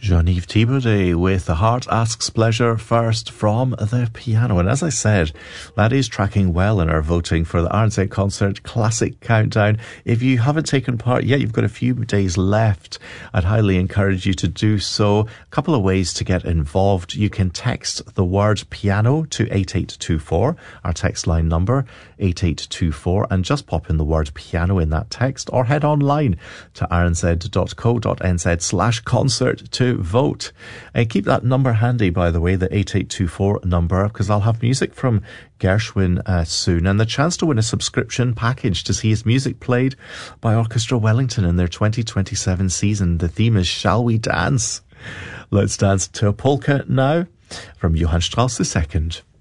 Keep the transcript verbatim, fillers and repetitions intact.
Jean-Yves Thibaudet with The Heart Asks Pleasure first from the piano. And as I said, that is tracking well in our voting for the R N Z Concert Classic Countdown. If you haven't taken part yet, you've got a few days left. I'd highly encourage you to do so. A couple of ways to get involved. You can text the word piano to eight eight two four, our text line number, eight eight two four, and just pop in the word piano in that text, or head online to rnz.co.nz slash concert to vote. Uh, keep that number handy, by the way, the eight eight two four number, because I'll have music from Gershwin uh, soon, and the chance to win a subscription package to see his music played by Orchestra Wellington in their twenty twenty-seven season. The theme is Shall We Dance? Let's dance to a polka now from Johann Strauss the Second.